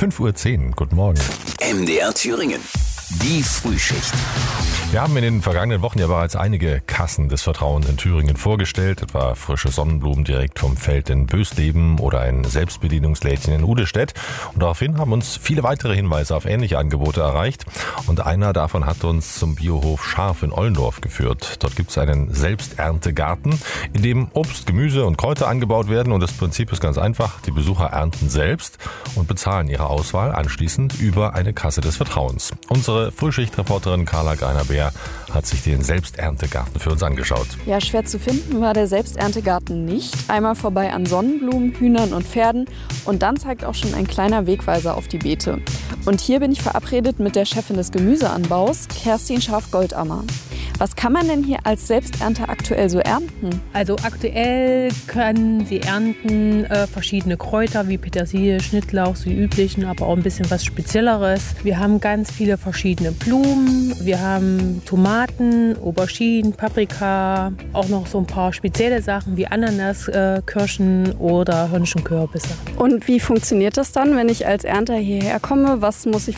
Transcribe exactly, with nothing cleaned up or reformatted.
fünf Uhr zehn, guten Morgen. M D R Thüringen, die Frühschicht. Wir haben in den vergangenen Wochen ja bereits einige Kassen des Vertrauens in Thüringen vorgestellt, etwa frische Sonnenblumen direkt vom Feld in Bösleben oder ein Selbstbedienungslädchen in Uhlestedt. Und daraufhin haben uns viele weitere Hinweise auf ähnliche Angebote erreicht. Und einer davon hat uns zum Biohof Scharf in Ollendorf geführt. Dort gibt es einen Selbsterntegarten, in dem Obst, Gemüse und Kräuter angebaut werden. Und das Prinzip ist ganz einfach. Die Besucher ernten selbst und bezahlen ihre Auswahl anschließend über eine Kasse des Vertrauens. Unsere Frühschichtreporterin Carla Greiner-Beer hat sich den Selbsterntegarten für uns angeschaut. Ja, schwer zu finden war der Selbsterntegarten nicht. Einmal vorbei an Sonnenblumen, Hühnern und Pferden und dann zeigt auch schon ein kleiner Wegweiser auf die Beete. Und hier bin ich verabredet mit der Chefin des Gemüseanbaus, Kerstin Scharf-Goldammer. Was kann man denn hier als Selbsternte aktuell so ernten? Also aktuell können Sie ernten äh, verschiedene Kräuter wie Petersilie, Schnittlauch, so die üblichen, aber auch ein bisschen was Spezielleres. Wir haben ganz viele verschiedene Blumen, wir haben Tomaten, Auberginen, Paprika, auch noch so ein paar spezielle Sachen wie Ananas, äh, Kirschen oder Hörnchenkörbisse. Und wie funktioniert das dann, wenn ich als Ernter hierher komme? Was muss ich